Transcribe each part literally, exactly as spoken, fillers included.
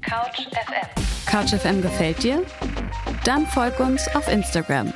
Couch F M. Couch F M gefällt dir? Dann folg uns auf Instagram.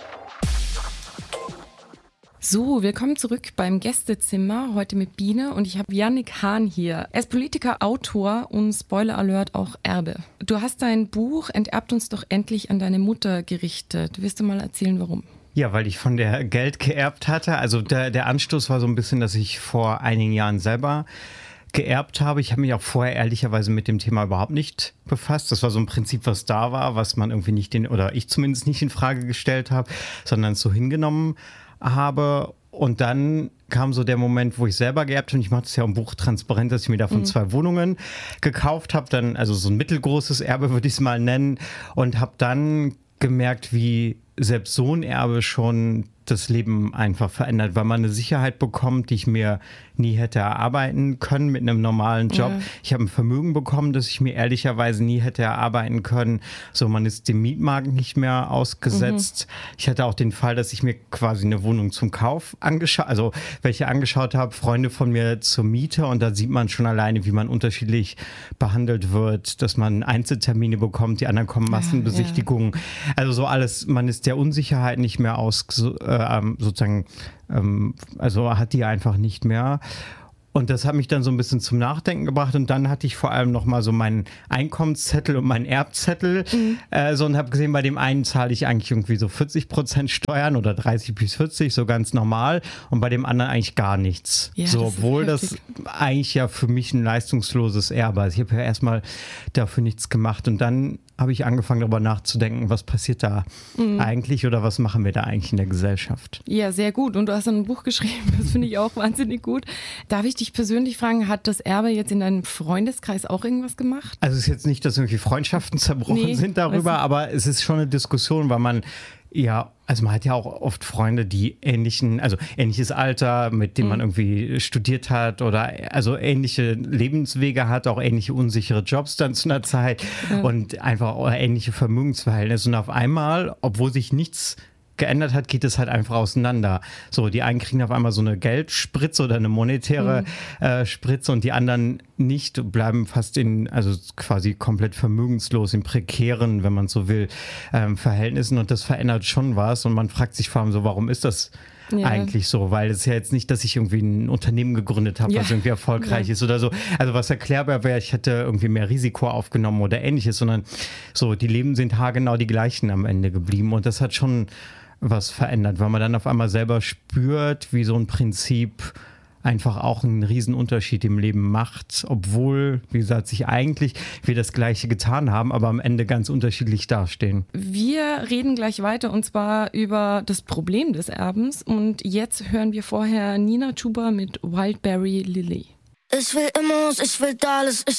So, willkommen zurück beim Gästezimmer, heute mit Biene und ich habe Yannick Hahn hier. Er ist Politiker, Autor und Spoiler Alert auch Erbe. Du hast dein Buch Enterbt uns doch endlich an deine Mutter gerichtet. Willst du mal erzählen, warum? Ja, weil ich von der Geld geerbt hatte. Also der, der Anstoß war so ein bisschen, dass ich vor einigen Jahren selber geerbt habe. Ich habe mich auch vorher ehrlicherweise mit dem Thema überhaupt nicht befasst. Das war so ein Prinzip, was da war, was man irgendwie nicht in, oder ich zumindest nicht in Frage gestellt habe, sondern so hingenommen habe. Und dann kam so der Moment, wo ich selber geerbt habe. Und ich mache das ja im Buch transparent, dass ich mir davon mhm. zwei Wohnungen gekauft habe. Dann, also so ein mittelgroßes Erbe würde ich es mal nennen. Und habe dann gemerkt, wie selbst so ein Erbe schon das Leben einfach verändert, weil man eine Sicherheit bekommt, die ich mir nie hätte erarbeiten können mit einem normalen Job. Ja. Ich habe ein Vermögen bekommen, das ich mir ehrlicherweise nie hätte erarbeiten können. So, man ist dem Mietmarkt nicht mehr ausgesetzt. Mhm. Ich hatte auch den Fall, dass ich mir quasi eine Wohnung zum Kauf angeschaut, also welche angeschaut habe, Freunde von mir zur Miete, und da sieht man schon alleine, wie man unterschiedlich behandelt wird, dass man Einzeltermine bekommt, die anderen kommen Massenbesichtigungen. Ja, ja. Also so alles, man ist der Unsicherheit nicht mehr aus, äh, sozusagen, ähm, also hat die einfach nicht mehr. Und das hat mich dann so ein bisschen zum Nachdenken gebracht. Und dann hatte ich vor allem noch mal so meinen Einkommenszettel und meinen Erbzettel. Mhm. Äh, so, und habe gesehen, bei dem einen zahle ich eigentlich irgendwie so vierzig Prozent Steuern oder dreißig bis vierzig, so ganz normal. Und bei dem anderen eigentlich gar nichts. Ja, so, das obwohl das eigentlich ja für mich ein leistungsloses Erbe ist. Ich habe ja erstmal dafür nichts gemacht. Und dann habe ich angefangen, darüber nachzudenken, was passiert da mhm. eigentlich oder was machen wir da eigentlich in der Gesellschaft. Ja, sehr gut. Und du hast dann ein Buch geschrieben, das finde ich auch wahnsinnig gut. Darf ich dich persönlich fragen, hat das Erbe jetzt in deinem Freundeskreis auch irgendwas gemacht? Also es ist jetzt nicht, dass irgendwie Freundschaften zerbrochen nee, sind darüber, aber es ist schon eine Diskussion, weil man ja, also man hat ja auch oft Freunde, die ähnlichen, also ähnliches Alter, mit dem mhm. man irgendwie studiert hat oder also ähnliche Lebenswege hat, auch ähnliche unsichere Jobs dann zu einer Zeit mhm. und einfach auch ähnliche Vermögensverhältnisse. Und auf einmal, obwohl sich nichts geändert hat, geht es halt einfach auseinander. So, die einen kriegen auf einmal so eine Geldspritze oder eine monetäre mhm. äh, Spritze und die anderen nicht, bleiben fast in, also quasi komplett vermögenslos, in prekären, wenn man so will, ähm, Verhältnissen, und das verändert schon was und man fragt sich vor allem so, warum ist das ja. eigentlich so? Weil es ist ja jetzt nicht, dass ich irgendwie ein Unternehmen gegründet habe, ja. was irgendwie erfolgreich ja. ist oder so. Also was erklärbar wäre, ich hätte irgendwie mehr Risiko aufgenommen oder ähnliches, sondern so, die Leben sind haargenau die gleichen am Ende geblieben und das hat schon was verändert, weil man dann auf einmal selber spürt, wie so ein Prinzip einfach auch einen riesen Unterschied im Leben macht, obwohl, wie gesagt, sich eigentlich wir das Gleiche getan haben, aber am Ende ganz unterschiedlich dastehen. Wir reden gleich weiter und zwar über das Problem des Erbens und jetzt hören wir vorher Nina Chuba mit Wildberry Lily. Ich will Immos, ich will alles, ich